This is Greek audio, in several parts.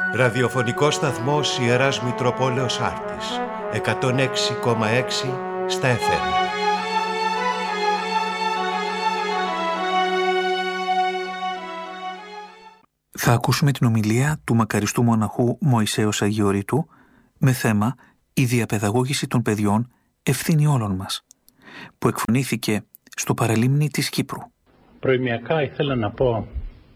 Ραδιοφωνικός σταθμός Ιεράς Μητροπόλεως Άρτης, 106,6 στα FM. Θα ακούσουμε την ομιλία του μακαριστού μοναχού Μωυσέως Αγιορείτου με θέμα «Η διαπαιδαγώγηση των παιδιών, ευθύνη όλων μας», που εκφωνήθηκε στο παραλίμνη της Κύπρου. Προημιακά ήθελα να πω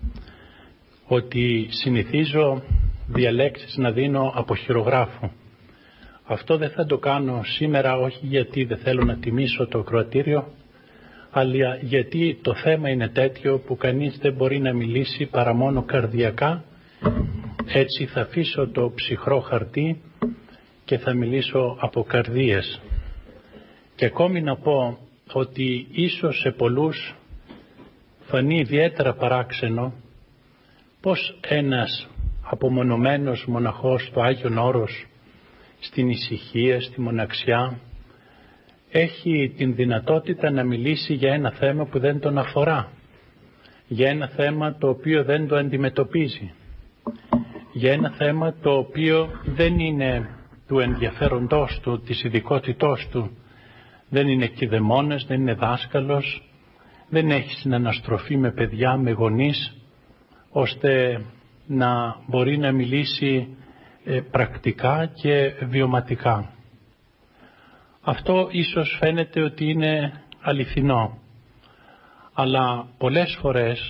ότι συνηθίζω διαλέξεις να δίνω από χειρογράφο. Αυτό δεν θα το κάνω σήμερα, όχι γιατί δεν θέλω να τιμήσω το ακροατήριο, αλλά γιατί το θέμα είναι τέτοιο που κανείς δεν μπορεί να μιλήσει παρά μόνο καρδιακά. Έτσι θα αφήσω το ψυχρό χαρτί και θα μιλήσω από καρδίες. Και ακόμη να πω ότι ίσως σε πολλούς φανεί ιδιαίτερα παράξενο πως ένας απομονωμένος μοναχός στο Άγιον Όρος, στην ησυχία, στη μοναξιά, έχει την δυνατότητα να μιλήσει για ένα θέμα που δεν τον αφορά, για ένα θέμα το οποίο δεν το αντιμετωπίζει, για ένα θέμα το οποίο δεν είναι του ενδιαφέροντός του, της ειδικότητός του, δεν είναι κηδεμόνας, δεν είναι δάσκαλος, δεν έχει συναναστροφή με παιδιά, με γονείς, ώστε να μπορεί να μιλήσει πρακτικά και βιωματικά. Αυτό ίσως φαίνεται ότι είναι αληθινό, αλλά πολλές φορές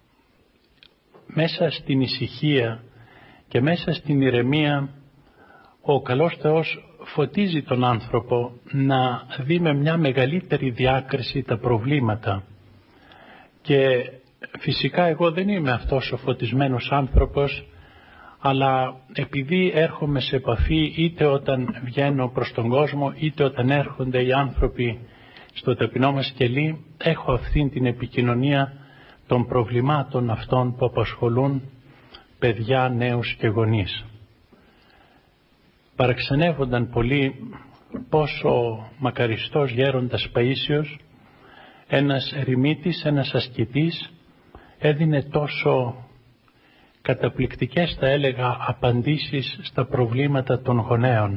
μέσα στην ησυχία και μέσα στην ηρεμία ο καλός Θεός φωτίζει τον άνθρωπο να δει με μια μεγαλύτερη διάκριση τα προβλήματα. Και φυσικά εγώ δεν είμαι αυτός ο φωτισμένος άνθρωπος, αλλά επειδή έρχομαι σε επαφή είτε όταν βγαίνω προς τον κόσμο, είτε όταν έρχονται οι άνθρωποι στο ταπεινό μας κελί, έχω αυτήν την επικοινωνία των προβλημάτων αυτών που απασχολούν παιδιά, νέους και γονείς. Παραξενεύονταν πολύ πόσο ο μακαριστός γέροντας Παΐσιος, ένας ερημίτης, ένας ασκητής, έδινε τόσο καταπληκτικές, θα έλεγα, απαντήσεις στα προβλήματα των γονέων.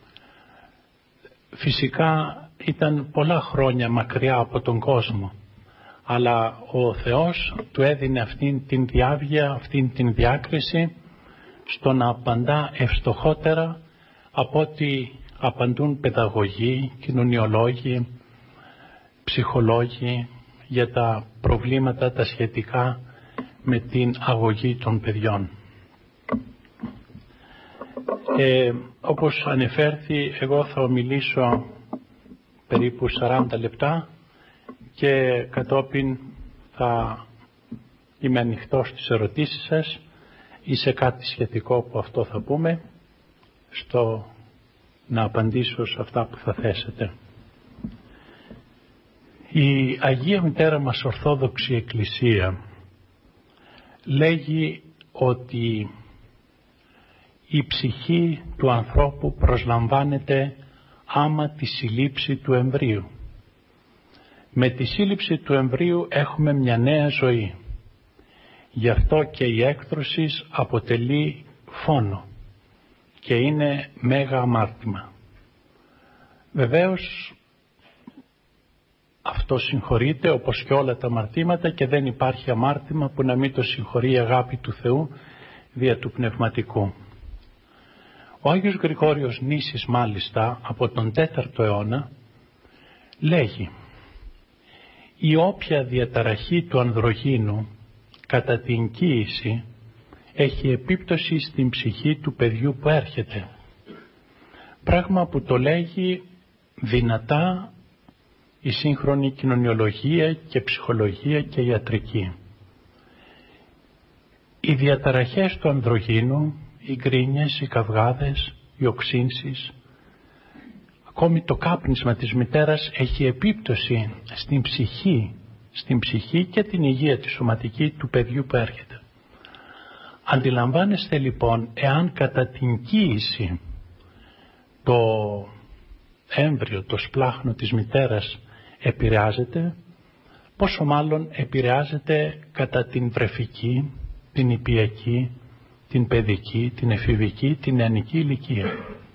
Φυσικά ήταν πολλά χρόνια μακριά από τον κόσμο, αλλά ο Θεός του έδινε αυτήν την διάβγεια, αυτήν την διάκριση στο να απαντά ευστοχότερα από ό,τι απαντούν παιδαγωγοί, κοινωνιολόγοι, ψυχολόγοι για τα προβλήματα τα σχετικά με την αγωγή των παιδιών. Όπως ανεφέρθη, εγώ θα ομιλήσω περίπου 40 λεπτά και κατόπιν θα είμαι ανοιχτός στις ερωτήσεις σας ή σε κάτι σχετικό από αυτό θα πούμε, στο να απαντήσω σε αυτά που θα θέσετε. Η Αγία Μητέρα μας Ορθόδοξη Εκκλησία λέγει ότι η ψυχή του ανθρώπου προσλαμβάνεται άμα τη σύλληψη του εμβρίου. Με τη σύλληψη του εμβρίου έχουμε μια νέα ζωή. Γι' αυτό και η έκτρωση αποτελεί φόνο και είναι μέγα αμάρτημα. Βεβαίως αυτό συγχωρείται όπως και όλα τα αμαρτήματα και δεν υπάρχει αμάρτημα που να μην το συγχωρεί η αγάπη του Θεού δια του πνευματικού. Ο Άγιος Γρηγόριος Νήσης μάλιστα από τον 4ο αιώνα λέγει: η όποια διαταραχή του ανδρογίνου κατά την κύηση έχει επίπτωση στην ψυχή του παιδιού που έρχεται. Πράγμα που το λέγει δυνατά η σύγχρονη κοινωνιολογία και ψυχολογία και ιατρική. Οι διαταραχές του ανδρογίνου, οι γκρίνιες, οι καυγάδες, οι οξύνσεις, ακόμη το κάπνισμα της μητέρας έχει επίπτωση στην ψυχή και την υγεία τη σωματική του παιδιού που έρχεται. Αντιλαμβάνεστε λοιπόν, εάν κατά την κύηση το έμβριο, το σπλάχνο της μητέρας επηρεάζεται, πόσο μάλλον επηρεάζεται κατά την βρεφική, την ιππιακή, την παιδική, την εφηβική, την νεανική ηλικία.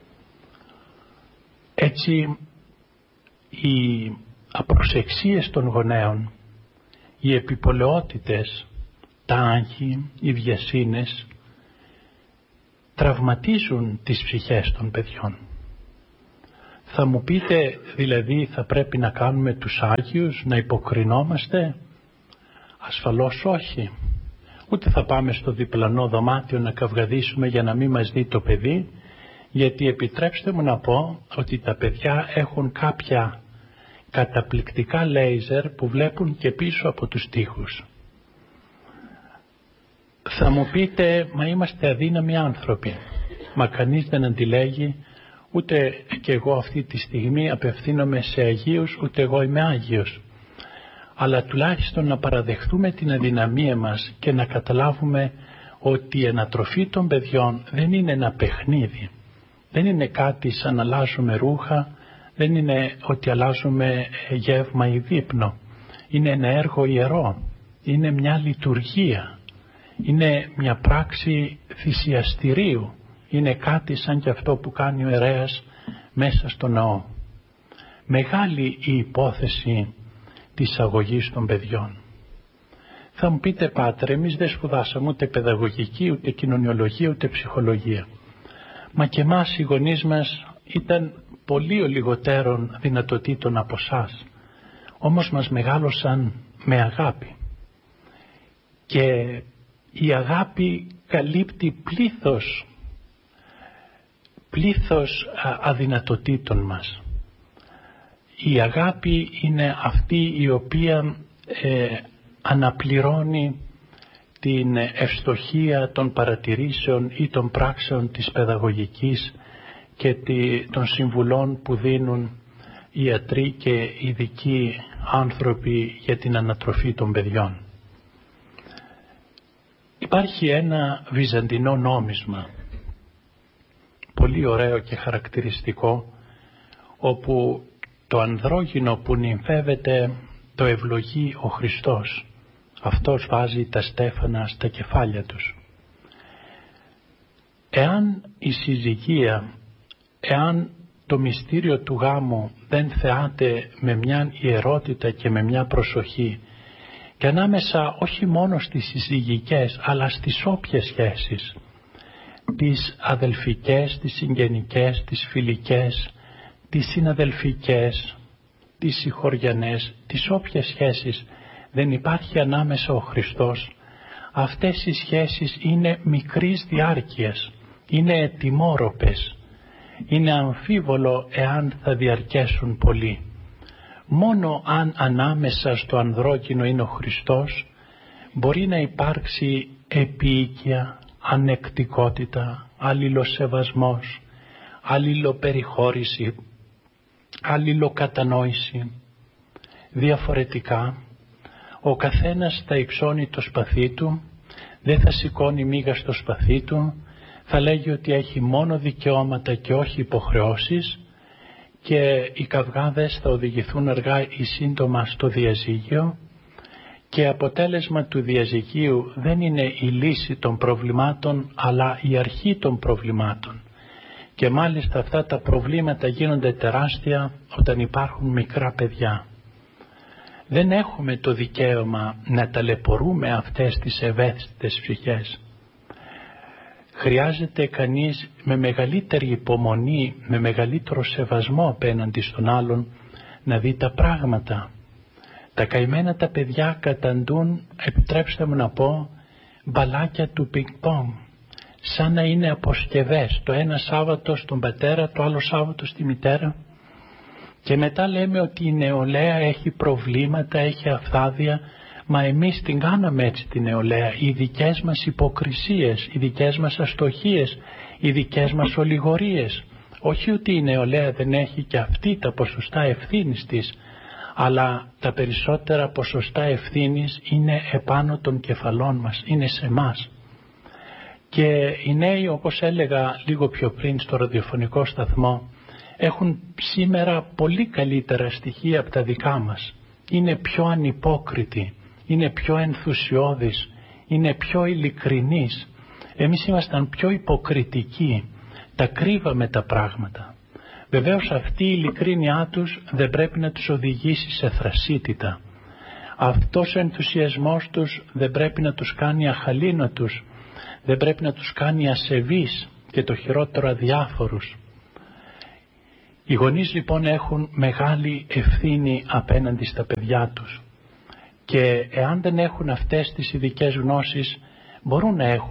Έτσι, οι απροσεξίες των γονέων, οι επιπολαιότητες, τα άγχη, οι βιασύνες τραυματίζουν τις ψυχές των παιδιών. Θα μου πείτε, δηλαδή θα πρέπει να κάνουμε τους Άγιους, να υποκρινόμαστε? Ασφαλώς όχι. Ούτε θα πάμε στο διπλανό δωμάτιο να καυγαδίσουμε για να μην μας δει το παιδί, γιατί επιτρέψτε μου να πω ότι τα παιδιά έχουν κάποια καταπληκτικά λέιζερ που βλέπουν και πίσω από τους τοίχους. Θα μου πείτε, μα είμαστε αδύναμοι άνθρωποι. Μα κανείς δεν αντιλέγει, ούτε και εγώ αυτή τη στιγμή απευθύνομαι σε Αγίους, ούτε εγώ είμαι Άγιος. Αλλά τουλάχιστον να παραδεχτούμε την αδυναμία μας και να καταλάβουμε ότι η ανατροφή των παιδιών δεν είναι ένα παιχνίδι. Δεν είναι κάτι σαν να αλλάζουμε ρούχα, δεν είναι ότι αλλάζουμε γεύμα ή δείπνο. Είναι ένα έργο ιερό, είναι μια λειτουργία, είναι μια πράξη θυσιαστηρίου, είναι κάτι σαν και αυτό που κάνει ο ιερέας μέσα στο ναό. Μεγάλη η υπόθεση της αγωγής των παιδιών. Θα μου πείτε, Πάτερ, εμείς δεν σπουδάσαμε ούτε παιδαγωγική, ούτε κοινωνιολογία, ούτε ψυχολογία. Μα και εμάς οι γονείς μας ήταν πολύ λιγότερων δυνατοτήτων από εσάς. Όμως μας μεγάλωσαν με αγάπη. Και η αγάπη καλύπτει πλήθος αδυνατοτήτων μας. Η αγάπη είναι αυτή η οποία αναπληρώνει την ευστοχία των παρατηρήσεων ή των πράξεων της παιδαγωγικής και των συμβουλών που δίνουν οι ιατροί και ειδικοί άνθρωποι για την ανατροφή των παιδιών. Υπάρχει ένα βυζαντινό νόμισμα, πολύ ωραίο και χαρακτηριστικό, όπου το ανδρόγυνο που νυμφεύεται το ευλογεί ο Χριστός. Αυτός βάζει τα στέφανα στα κεφάλια τους. Εάν η συζυγία, εάν το μυστήριο του γάμου δεν θεάται με μια ιερότητα και με μια προσοχή, και ανάμεσα όχι μόνο στις συζυγικές αλλά στις όποιες σχέσεις, τις αδελφικές, τις συγγενικές, τις φιλικές, τις συναδελφικές, τις συγχωριανές, τις όποιες σχέσεις δεν υπάρχει ανάμεσα ο Χριστός, αυτές οι σχέσεις είναι μικρής διάρκειας, είναι ετοιμόρροπες, είναι αμφίβολο εάν θα διαρκέσουν πολύ. Μόνο αν ανάμεσα στο ανδρόκηνο είναι ο Χριστός, μπορεί να υπάρξει επίοικια, ανεκτικότητα, αλληλοσεβασμός, αλληλοπεριχώρηση, αλληλοκατανόηση. Διαφορετικά, ο καθένας θα υψώνει το σπαθί του, δεν θα σηκώνει μίγα στο σπαθί του, θα λέγει ότι έχει μόνο δικαιώματα και όχι υποχρεώσεις, και οι καυγάδες θα οδηγηθούν αργά ή σύντομα στο διαζύγιο, και αποτέλεσμα του διαζυγίου δεν είναι η λύση των προβλημάτων αλλά η αρχή των προβλημάτων. Και μάλιστα αυτά τα προβλήματα γίνονται τεράστια όταν υπάρχουν μικρά παιδιά. Δεν έχουμε το δικαίωμα να ταλαιπωρούμε αυτές τις ευαίσθητες ψυχές. Χρειάζεται κανείς με μεγαλύτερη υπομονή, με μεγαλύτερο σεβασμό απέναντι στον άλλον να δει τα πράγματα. Τα καημένα τα παιδιά καταντούν, επιτρέψτε μου να πω, μπαλάκια του πινκ-πονγκ, σαν να είναι αποσκευές, το ένα Σάββατο στον πατέρα, το άλλο Σάββατο στη μητέρα, και μετά λέμε ότι η νεολαία έχει προβλήματα, έχει αφθάδεια. Μα εμείς την κάναμε έτσι τη νεολαία, οι δικές μας υποκρισίες, οι δικές μας αστοχίες, οι δικές μας ολιγορίες. Όχι ότι η νεολαία δεν έχει και αυτή τα ποσοστά ευθύνης της, αλλά τα περισσότερα ποσοστά ευθύνης είναι επάνω των κεφαλών μας, είναι σε μας. Και οι νέοι, όπως έλεγα λίγο πιο πριν στο ραδιοφωνικό σταθμό, έχουν σήμερα πολύ καλύτερα στοιχεία από τα δικά μας. Είναι πιο ανυπόκριτοι, είναι πιο ενθουσιώδεις, είναι πιο ειλικρινείς, Εμείς ήμασταν πιο υποκριτικοί, τα κρύβαμε τα πράγματα. Βεβαίως αυτή η ειλικρίνειά τους δεν πρέπει να τους οδηγήσει σε θρασίτητα. Αυτός ο ενθουσιασμός τους δεν πρέπει να τους κάνει αχαλήνοτους, δεν πρέπει να τους κάνει ασεβείς και το χειρότερο αδιάφορους. Οι γονείς λοιπόν έχουν μεγάλη ευθύνη απέναντι στα παιδιά τους και εάν δεν έχουν αυτές τις ειδικές γνώσεις μπορούν να έχουν